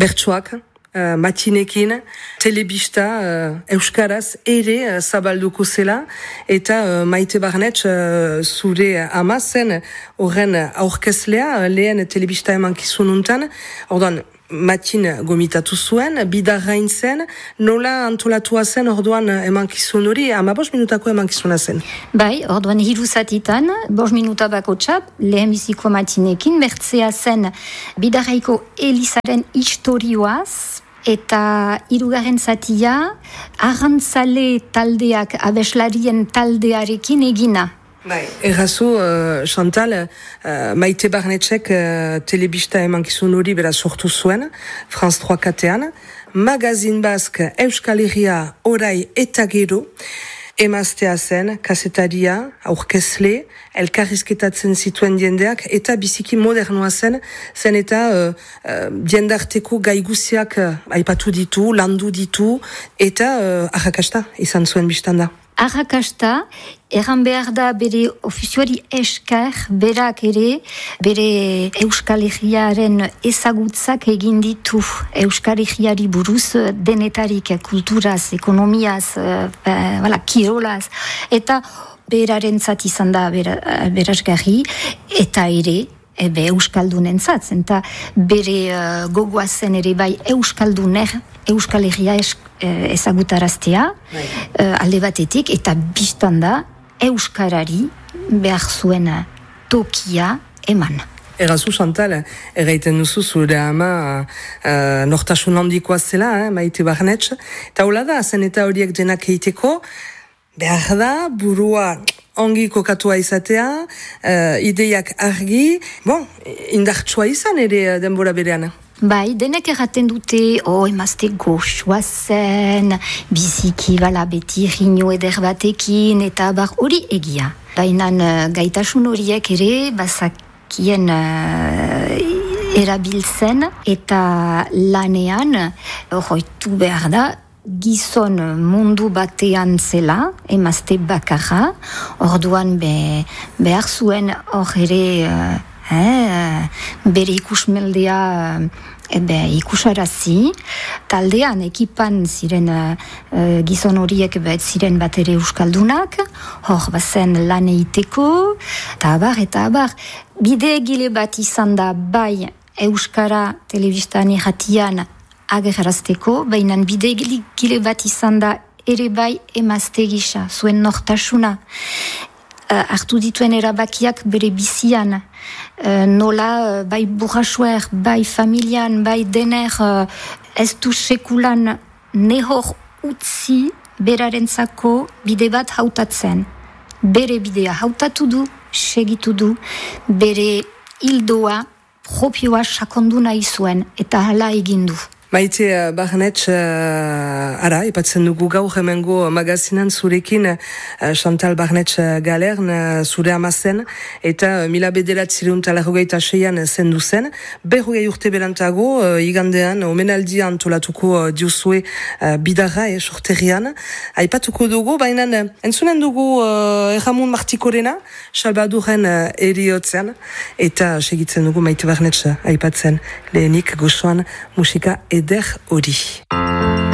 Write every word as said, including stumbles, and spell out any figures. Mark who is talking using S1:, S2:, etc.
S1: bertsoak, Uh, matinekin, telebista uh, euskaraz ere uh, zabalduko zela, eta uh, Maite Barnetx uh, zure ama zen horren aurkezlea, lehen telebista emankizun untan, orduan matin gomitatu zuen, bidarrain zen, nola antolatua zen orduan emankizun hori, ama bost minutako emankizuna zen.
S2: Bai, orduan hiru zatitan, bost minuta bako txap, lehen biziko matinekin, bertzea zen bidarraiko Elizaren historioaz, eta hirugarren zatia, arrantzale taldeak, abeslarien taldearekin egina.
S1: Bai, errazu, uh, Chantal, uh, Maite Barnetxek uh, telebista emankizun hori bera sortu zuen, France trois katean, Magazin Bask Euskal Herria orai eta gero, emaztea zen, kasetaria, aurkezle, elkarrizketatzen zituen jendeak, eta biziki modernoa zen, zen eta uh, uh, jendarteko gaiguziak uh, aipatu ditu, landu ditu, eta uh, arrakasta izan zuen biztanda.
S2: Arrakasta, erran behar da bere ofizioari esker, berak ere, bere Euskal Herriaren ezagutzak egin ditu. Euskal Herriari buruz denetarik, kulturaz, ekonomiaz, uh, voilà, kirolaz, eta beraren zat izan da berazgarri, eta ere, ebe Euskaldunen zat, eta bere uh, gogoazen ere bai Euskalduner, Euskal Herria es, eh, ezagutaraztea, uh, alde batetik, eta biztan da Euskarari behar zuen tokia eman.
S1: Errazu, Chantal, erraiten duzu zure ama uh, nortasun handikoa zela, eh, Maite Barnetx, eta hola da, zen eta horiek denak eiteko, behar da, burua ongi kokatua izatea, uh, ideiak argi, bon, indartsua izan ere denbora berean.
S2: Bai, denek erraten dute, oh, emazte goxua zen, biziki, bala, beti rino eder batekin, eta bar hori egia. Baina gaitasun horiek ere, bazakien uh, erabiltzen, eta lanean, horretu behar da, gizon mundu batean zela, emazte bakarra, orduan be, behar zuen hor ere, uh, eh, bere ikusmeldea ebe, ikusarazi, taldean ekipan ziren uh, gizon horiek bet ziren bat ere euskaldunak, hor bazen lan eiteko, eta abar, eta abar, bide egile bat izan da bai euskara telebistan irratian agerrazteko, baina bide egile bat izan da ere bai emazte gisa, zuen nortasuna. Uh, hartu dituen erabakiak bere bizian, uh, nola uh, bai burrasuer, bai familian, bai dener, uh, ez du sekulan nehor utzi berarentzako bide bat hautatzen. Bere bidea hautatu du, segitu du, bere hildoa propioa sakondu nahi zuen, eta hala egin du.
S1: Maite Barnetx, uh, ara, ipatzen dugu gaur hemengo magazinan zurekin uh, Chantal Barnetx Galern, uh, zure amazen, eta uh, mila bederatzireun talarrogeita seian zendu zen. Berrogei urte berantago, uh, igandean, omenaldia antolatuko uh, diuzue uh, bidarra, eh, sorterian. Aipatuko dugu, baina uh, entzunen dugu uh, Erramun Martikorena, Salbaduren uh, eriotzean, eta segitzen dugu Maite Barnetx aipatzen lehenik gozoan musika eder hori.